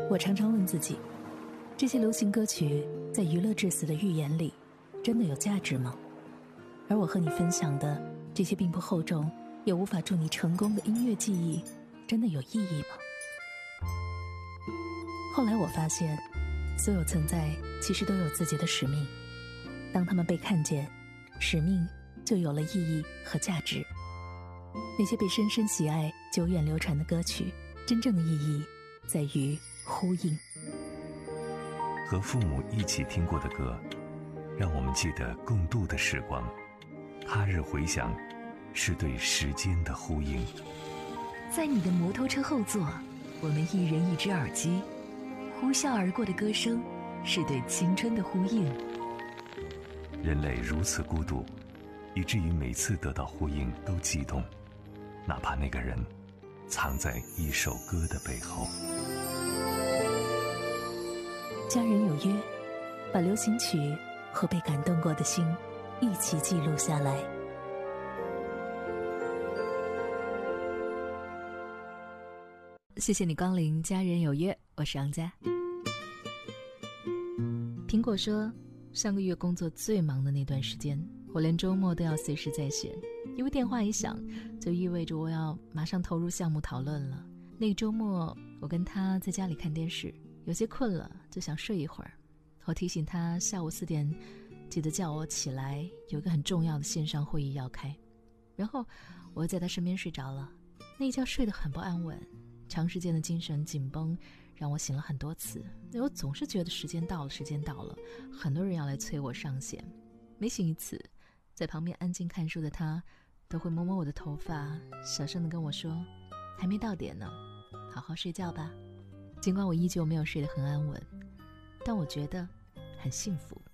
我常常问自己，这些流行歌曲在娱乐至死的预言里真的有价值吗？而我和你分享的这些并不厚重也无法助你成功的音乐记忆真的有意义吗？后来我发现，所有存在其实都有自己的使命，当他们被看见，使命就有了意义和价值。那些被深深喜爱久远流传的歌曲，真正的意义在于呼应。 和父母一起听过的歌，让我们记得共度的时光，他日回响，是对时间的呼应。 在你的摩托车后座，我们一人一只耳机，呼啸而过的歌声，是对青春的呼应。 人类如此孤独，以至于每次得到呼应都激动，哪怕那个人藏在一首歌的背后。 家人有约，把流行曲和被感动过的心一起记录下来。 谢谢你光临家人有约，我是杨佳。苹果说，上个月工作最忙的那段时间，我连周末都要随时在线，因为电话一响就意味着我要马上投入项目讨论了。那个周末我跟他在家里看电视，有些困了就想睡一会儿，我提醒他下午4点记得叫我起来，有一个很重要的线上会议要开。然后我在他身边睡着了，那一觉睡得很不安稳，长时间的精神紧绷让我醒了很多次。我总是觉得时间到了，很多人要来催我上线。每醒一次，在旁边安静看书的他都会摸摸我的头发，小声地跟我说，还没到点呢，好好睡觉吧。尽管我依旧没有睡得很安稳，但我觉得很幸福。